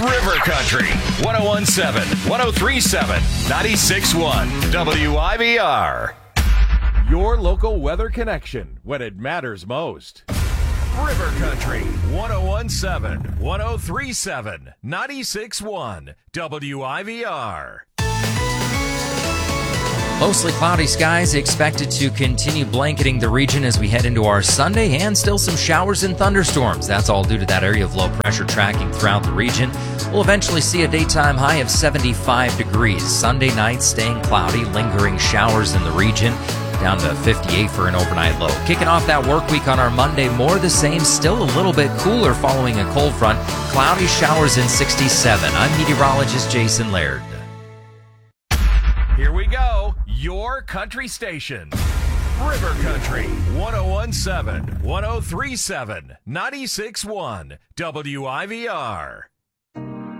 River Country, 1017, 1037, 96.1, WIVR. Your local weather connection when it matters most. River Country, 1017, 1037, 96.1, WIVR. Mostly cloudy skies expected to continue blanketing the region as we head into our Sunday, and still some showers and thunderstorms. That's all due to that area of low pressure tracking throughout the region. We'll eventually see a daytime high of 75 degrees. Sunday night staying cloudy, lingering showers in the region, down to 58 for an overnight low. Kicking off that work week on our Monday, more the same, still a little bit cooler following a cold front. Cloudy showers in 67. I'm meteorologist Jason Laird. Here we go, your country station. River Country, 1017, 1037, 96.1, WIVR.